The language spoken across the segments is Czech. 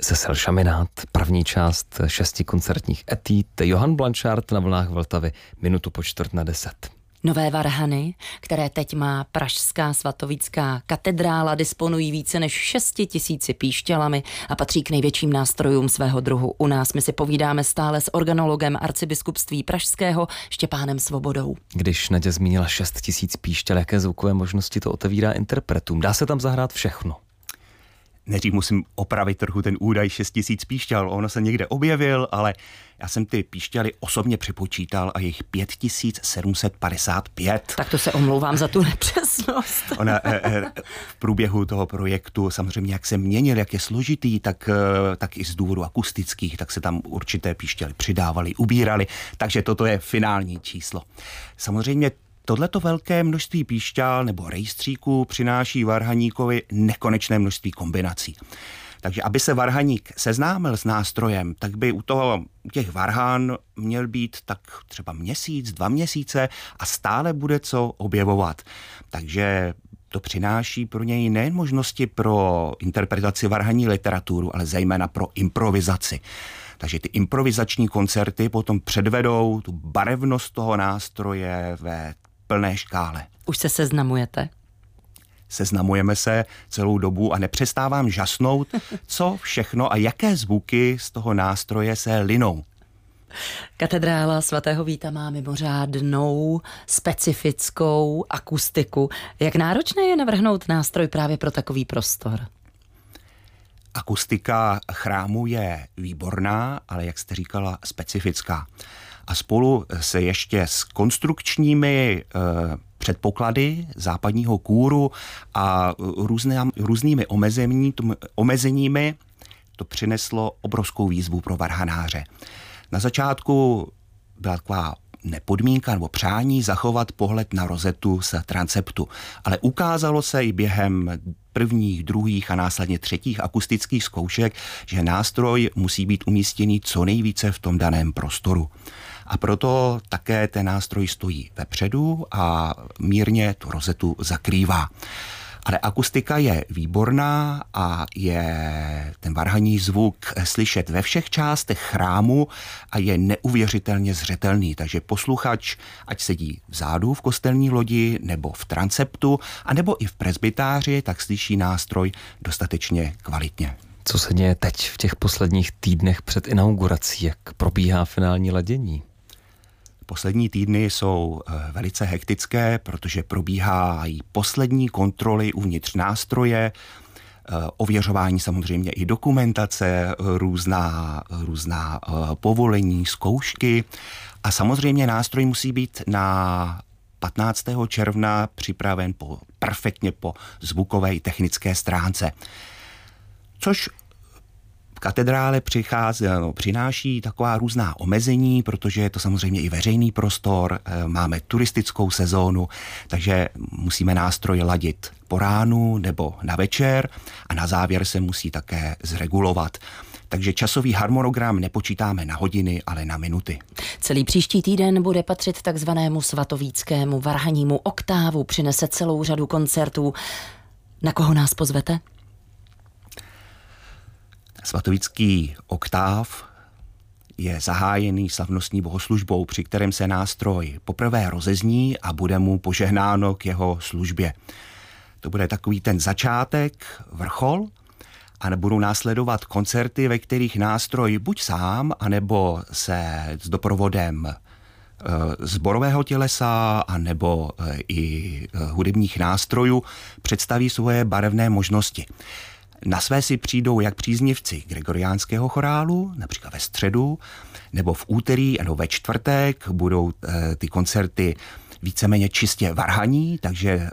Se Selšaminát, první část 6 koncertních etýd, Johann Blanchard na vlnách Vltavy, minutu po 9:45. Nové varhany, které teď má Pražská svatovícká katedrála, disponují více než 6 000 píšťalami a patří k největším nástrojům svého druhu. U nás my si povídáme stále s organologem arcibiskupství pražského Štěpánem Svobodou. Když Naďa zmínila 6 000 píšťal, jaké zvukové možnosti to otevírá interpretům? Dá se tam zahrát všechno? Nejdřív musím opravit trochu ten údaj 6 000 píšťal. Ono se někde objevil, ale já jsem ty píšťaly osobně připočítal a jich 5755. Tak to se omlouvám za tu nepřesnost. Ona v průběhu toho projektu samozřejmě, jak se měnil, jak je složitý, tak i z důvodu akustických, tak se tam určité píšťaly přidávaly, ubíraly, takže toto je finální číslo. Samozřejmě tohleto velké množství píšťal nebo rejstříků přináší varhaníkovi nekonečné množství kombinací. Takže aby se varhaník seznámil s nástrojem, tak by u těch varhan měl být tak třeba měsíc, 2 měsíce a stále bude co objevovat. Takže to přináší pro něj nejen možnosti pro interpretaci varhanní literaturu, ale zejména pro improvizaci. Takže ty improvizační koncerty potom předvedou tu barevnost toho nástroje ve plné škále. Už se seznamujete? Seznamujeme se celou dobu a nepřestávám žasnout, co všechno a jaké zvuky z toho nástroje se linou. Katedrála svatého Víta má mimořádnou, specifickou akustiku. Jak náročné je navrhnout nástroj právě pro takový prostor? Akustika chrámu je výborná, ale jak jste říkala, specifická. A spolu se ještě s konstrukčními předpoklady západního kůru a různými omezeními to přineslo obrovskou výzvu pro varhanáře. Na začátku byla taková nepodmínka nebo přání zachovat pohled na rozetu z transeptu, ale ukázalo se i během prvních, druhých a následně třetích akustických zkoušek, že nástroj musí být umístěný co nejvíce v tom daném prostoru. A proto také ten nástroj stojí vepředu a mírně tu rozetu zakrývá. Ale akustika je výborná a je ten varhanní zvuk slyšet ve všech částech chrámu a je neuvěřitelně zřetelný. Takže posluchač, ať sedí vzadu v kostelní lodi nebo v transeptu, anebo i v presbytáři, tak slyší nástroj dostatečně kvalitně. Co se děje teď v těch posledních týdnech před inaugurací? Jak probíhá finální ladění? Poslední týdny jsou velice hektické, protože probíhají poslední kontroly uvnitř nástroje, ověřování samozřejmě i dokumentace, různá povolení, zkoušky a samozřejmě nástroj musí být na 15. června připraven perfektně po zvukové i technické stránce. Což v katedrále přináší taková různá omezení, protože je to samozřejmě i veřejný prostor, máme turistickou sezónu, takže musíme nástroj ladit po ránu nebo na večer a na závěr se musí také zregulovat. Takže časový harmonogram nepočítáme na hodiny, ale na minuty. Celý příští týden bude patřit takzvanému svatovíckému varhanímu oktávu, přinese celou řadu koncertů. Na koho nás pozvete? Svatovícký oktáv je zahájený slavnostní bohoslužbou, při kterém se nástroj poprvé rozezní a bude mu požehnáno k jeho službě. To bude takový ten začátek, vrchol, a budou následovat koncerty, ve kterých nástroj buď sám, anebo se s doprovodem sborového tělesa, anebo i hudebních nástrojů představí svoje barevné možnosti. Na své si přijdou jak příznivci gregoriánského chorálu, například ve středu, nebo v úterý nebo ve čtvrtek budou ty koncerty víceméně čistě varhaní, takže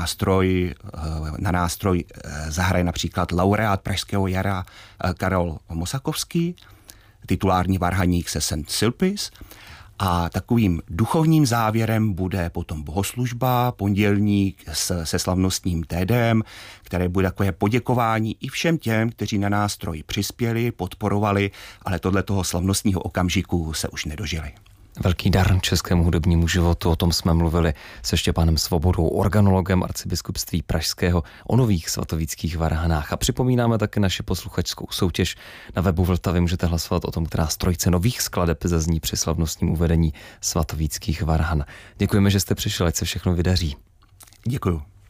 na nástroj zahraje například laureát Pražského jara Karol Mosakovský, titulární varhaník se St. Sulpice. A takovým duchovním závěrem bude potom bohoslužba, pondělník se slavnostním tédem, které bude takové poděkování i všem těm, kteří na nástroj přispěli, podporovali, ale tohle toho slavnostního okamžiku se už nedožili. Velký dar českému hudebnímu životu, o tom jsme mluvili se Štěpánem Svobodou, organologem arcibiskupství pražského, o nových svatovíckých varhanách. A připomínáme také naši posluchačskou soutěž. Na webu Vltavy můžete hlasovat o tom, která z trojice nových skladeb zazní při slavnostním uvedení svatovíckých varhan. Děkujeme, že jste přišel, ať se všechno vydaří. Děkuju.